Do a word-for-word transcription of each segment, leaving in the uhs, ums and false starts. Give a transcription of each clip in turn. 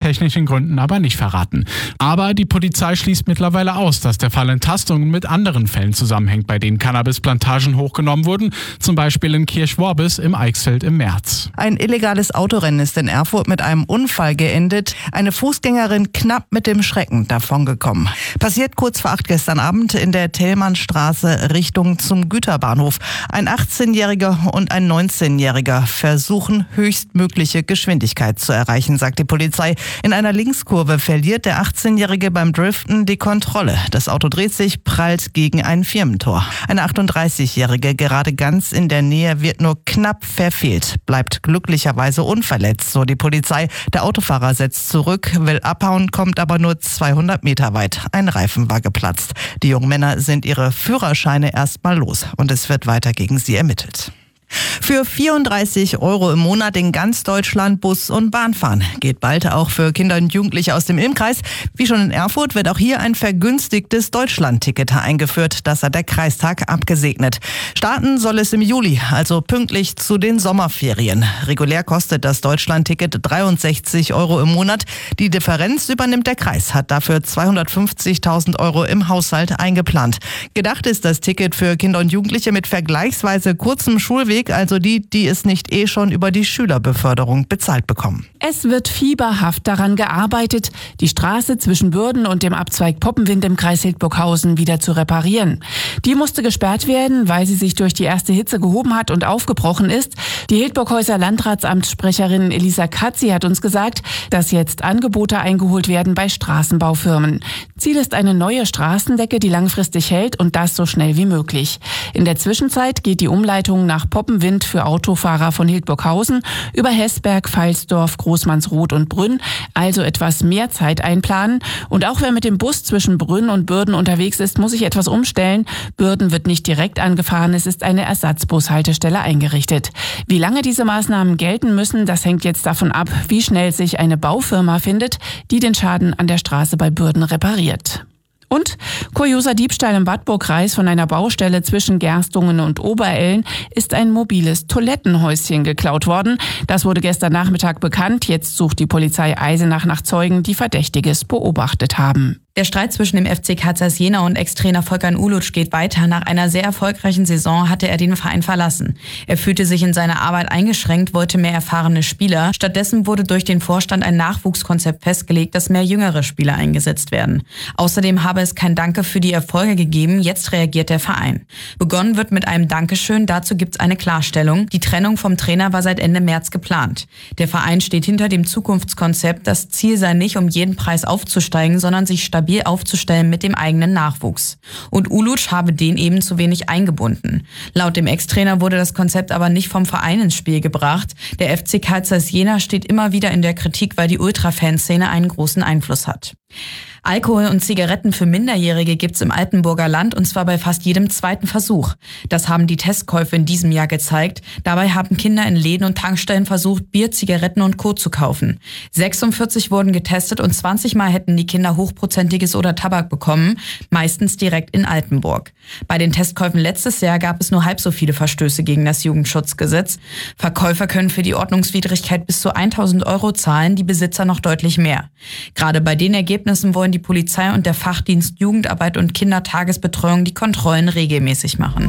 technischen Gründen aber nicht verraten. Aber die Polizei schließt mittlerweile aus, dass der Fall Entlastungen mit anderen Fällen zusammenhängt, bei denen Cannabisplantagen hochgenommen wurden, zum Beispiel in Kirchworbis im Eichsfeld im März. Ein illegales Autorennen ist in Erfurt mit einem Unfall geendet. Eine Fußgängerin knapp mit dem Schrecken davongekommen. Passiert kurz vor acht gestern Abend in der Thälmannstraße Richtung zum Güterbahnhof. Ein achtzehnjähriger und ein neunzehnjähriger versuchen, höchstmögliche Geschwindigkeit zu erreichen, sagt die Polizei. In einer Linkskurve verliert der achtzehnjährige beim Driften die Kontrolle. Das Auto dreht sich, prallt gegen ein Firmentor. Eine achtunddreißigjährige, gerade ganz in der Nähe, wird nur knapp verfehlt, bleibt glücklicherweise unverletzt, so die Polizei. Der Autofahrer setzt zurück, will abhauen, kommt aber nur zweihundert Meter weit. Ein Reifen war geplatzt. Die jungen Männer sind ihre Führerscheine erstmal los und es wird weiter gegen sie ermittelt. Für vierunddreißig Euro im Monat in ganz Deutschland Bus und Bahn fahren. Geht bald auch für Kinder und Jugendliche aus dem Ilmkreis. Wie schon in Erfurt wird auch hier ein vergünstigtes Deutschland-Ticket eingeführt. Das hat der Kreistag abgesegnet. Starten soll es im Juli, also pünktlich zu den Sommerferien. Regulär kostet das Deutschland-Ticket dreiundsechzig Euro im Monat. Die Differenz übernimmt der Kreis, hat dafür zweihundertfünfzigtausend Euro im Haushalt eingeplant. Gedacht ist das Ticket für Kinder und Jugendliche mit vergleichsweise kurzem Schulweg, also die, die es nicht eh schon über die Schülerbeförderung bezahlt bekommen. Es wird fieberhaft daran gearbeitet, die Straße zwischen Bürden und dem Abzweig Poppenwind im Kreis Hildburghausen wieder zu reparieren. Die musste gesperrt werden, weil sie sich durch die erste Hitze gehoben hat und aufgebrochen ist. Die Hildburghäuser Landratsamtssprecherin Elisa Katzi hat uns gesagt, dass jetzt Angebote eingeholt werden bei Straßenbaufirmen. Ziel ist eine neue Straßendecke, die langfristig hält und das so schnell wie möglich. In der Zwischenzeit geht die Umleitung nach Poppenwind für Autofahrer von Hildburghausen über Hessberg, Pfalzdorf, Großmannsroth und Brünn, also etwas mehr Zeit einplanen. Und auch wer mit dem Bus zwischen Brünn und Bürden unterwegs ist, muss sich etwas umstellen. Bürden wird nicht direkt angefahren, es ist eine Ersatzbushaltestelle eingerichtet. Wie lange diese Maßnahmen gelten müssen, das hängt jetzt davon ab, wie schnell sich eine Baufirma findet, die den Schaden an der Straße bei Bürden repariert. Und kurioser Diebstahl im Wartburgkreis. Von einer Baustelle zwischen Gerstungen und Oberelln ist ein mobiles Toilettenhäuschen geklaut worden. Das wurde gestern Nachmittag bekannt. Jetzt sucht die Polizei Eisenach nach Zeugen, die Verdächtiges beobachtet haben. Der Streit zwischen dem F C Kaisers-Jena und Ex-Trainer Volkan Uluc geht weiter. Nach einer sehr erfolgreichen Saison hatte er den Verein verlassen. Er fühlte sich in seiner Arbeit eingeschränkt, wollte mehr erfahrene Spieler. Stattdessen wurde durch den Vorstand ein Nachwuchskonzept festgelegt, dass mehr jüngere Spieler eingesetzt werden. Außerdem habe es kein Danke für die Erfolge gegeben. Jetzt reagiert der Verein. Begonnen wird mit einem Dankeschön. Dazu gibt es eine Klarstellung. Die Trennung vom Trainer war seit Ende März geplant. Der Verein steht hinter dem Zukunftskonzept. Das Ziel sei nicht, um jeden Preis aufzusteigen, sondern sich stabil aufzustellen mit dem eigenen Nachwuchs. Und Uluc habe den eben zu wenig eingebunden. Laut dem Ex-Trainer wurde das Konzept aber nicht vom Verein ins Spiel gebracht. Der F C Kaisers-Jena steht immer wieder in der Kritik, weil die Ultra-Fanszene einen großen Einfluss hat. Alkohol und Zigaretten für Minderjährige gibt's im Altenburger Land und zwar bei fast jedem zweiten Versuch. Das haben die Testkäufe in diesem Jahr gezeigt. Dabei haben Kinder in Läden und Tankstellen versucht, Bier, Zigaretten und Co. zu kaufen. sechsundvierzig wurden getestet und zwanzig Mal hätten die Kinder hochprozentiges oder Tabak bekommen, meistens direkt in Altenburg. Bei den Testkäufen letztes Jahr gab es nur halb so viele Verstöße gegen das Jugendschutzgesetz. Verkäufer können für die Ordnungswidrigkeit bis zu tausend Euro zahlen, die Besitzer noch deutlich mehr. Gerade bei den Ergebnissen wollen die Polizei und der Fachdienst Jugendarbeit und Kindertagesbetreuung die Kontrollen regelmäßig machen.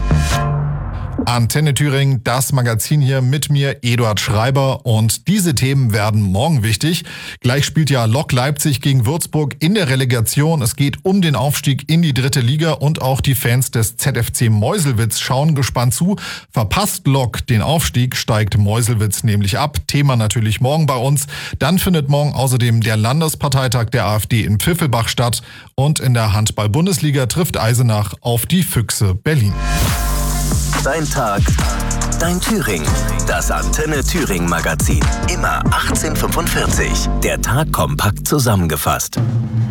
Antenne Thüringen, das Magazin hier mit mir, Eduard Schreiber. Und diese Themen werden morgen wichtig. Gleich spielt ja Lok Leipzig gegen Würzburg in der Relegation. Es geht um den Aufstieg in die dritte Liga und auch die Fans des Z F C Meuselwitz schauen gespannt zu. Verpasst Lok den Aufstieg, steigt Meuselwitz nämlich ab. Thema natürlich morgen bei uns. Dann findet morgen außerdem der Landesparteitag der AfD in Pfiffelbach statt. Und in der Handball-Bundesliga trifft Eisenach auf die Füchse Berlin. Dein Tag, dein Thüringen. Das Antenne Thüringen Magazin. Immer achtzehn Uhr fünfundvierzig. Der Tag kompakt zusammengefasst.